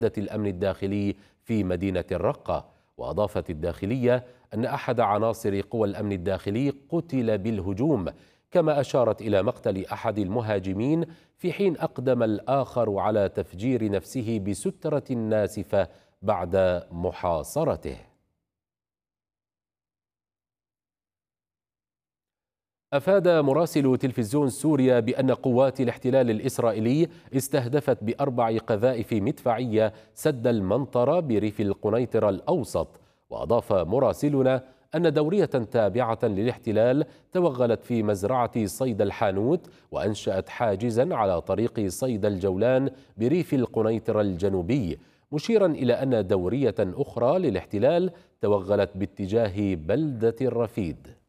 الأمن الداخلي في مدينة الرقة. وأضافت الداخلية أن أحد عناصر قوى الأمن الداخلي قتل بالهجوم، كما أشارت إلى مقتل أحد المهاجمين، في حين أقدم الآخر على تفجير نفسه بسترة ناسفة بعد محاصرته. أفاد مراسل تلفزيون سوريا بأن قوات الاحتلال الإسرائيلي استهدفت ب4 قذائف مدفعية سد المنطرة بريف القنيطرة الأوسط. وأضاف مراسلنا أن دورية تابعة للاحتلال توغلت في مزرعة صيد الحانوت وأنشأت حاجزا على طريق صيد الجولان بريف القنيطرة الجنوبي، مشيرا إلى أن دورية أخرى للاحتلال توغلت باتجاه بلدة الرفيد.